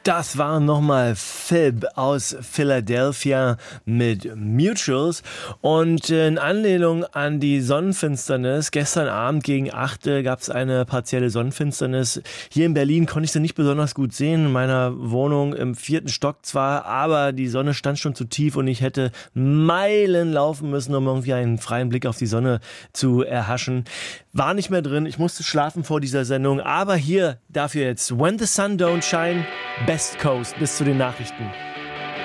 Das war nochmal Phoebe aus Philadelphia mit Mutuals. Und in Anlehnung an die Sonnenfinsternis, gestern Abend gegen 8 gab es eine partielle Sonnenfinsternis. Hier in Berlin konnte ich sie nicht besonders gut sehen, in meiner Wohnung im 4. Stock zwar, aber die Sonne stand schon zu tief und ich hätte Meilen laufen müssen, um irgendwie einen freien Blick auf die Sonne zu erhaschen. War nicht mehr drin, ich musste schlafen vor dieser Sendung, aber hier dafür jetzt When the Sun Don't Shine, Best Coast, bis zu den Nachrichten.